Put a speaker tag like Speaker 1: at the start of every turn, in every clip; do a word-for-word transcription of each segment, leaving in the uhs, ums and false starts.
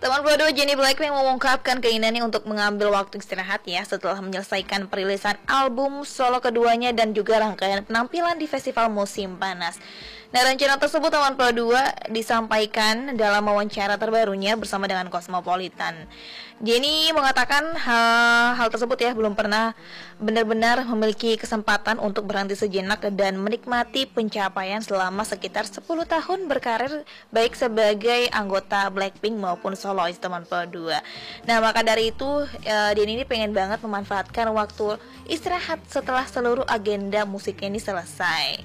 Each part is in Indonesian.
Speaker 1: Teman Pro Jennie Blackpink mengungkapkan keinginannya untuk mengambil waktu istirahat ya setelah menyelesaikan perilisan album solo keduanya dan juga rangkaian penampilan di festival musim panas. Nah, rencana tersebut teman Pro dua disampaikan dalam wawancara terbarunya bersama dengan Cosmopolitan. Jennie mengatakan hal, hal tersebut ya belum pernah benar-benar memiliki kesempatan untuk berhenti sejenak dan menikmati pencapaian selama sekitar sepuluh tahun berkarir baik sebagai anggota Blackpink maupun solois teman Pro dua. Nah, maka dari itu uh, Jennie ini pengen banget memanfaatkan waktu istirahat setelah seluruh agenda musiknya ini selesai.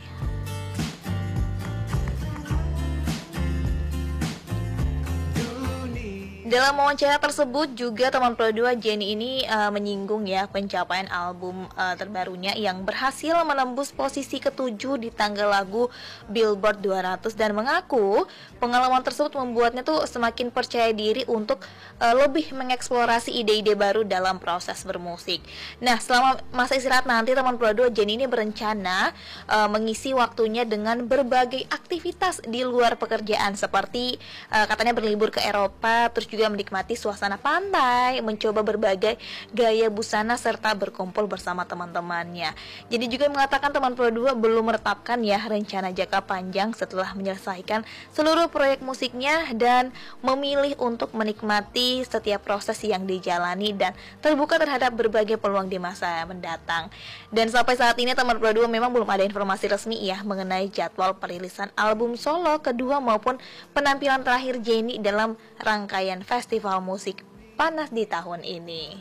Speaker 1: Dalam wawancara tersebut juga teman Pro dua Jennie ini uh, menyinggung ya pencapaian album uh, terbarunya yang berhasil menembus posisi ketujuh di tangga lagu Billboard dua ratus dan mengaku pengalaman tersebut membuatnya tuh semakin percaya diri untuk uh, lebih mengeksplorasi ide-ide baru dalam proses bermusik. Nah, selama masa istirahat nanti teman Pro dua Jennie ini berencana uh, mengisi waktunya dengan berbagai aktivitas di luar pekerjaan seperti uh, katanya berlibur ke Eropa, terus juga juga menikmati suasana pantai, mencoba berbagai gaya busana serta berkumpul bersama teman-temannya. Jadi juga mengatakan teman Pro dua belum menetapkan ya rencana jangka panjang setelah menyelesaikan seluruh proyek musiknya dan memilih untuk menikmati setiap proses yang dijalani dan terbuka terhadap berbagai peluang di masa mendatang. Dan sampai saat ini teman Pro dua memang belum ada informasi resmi ya mengenai jadwal perilisan album solo kedua maupun penampilan terakhir Jennie dalam rangkaian festival musik panas di tahun ini.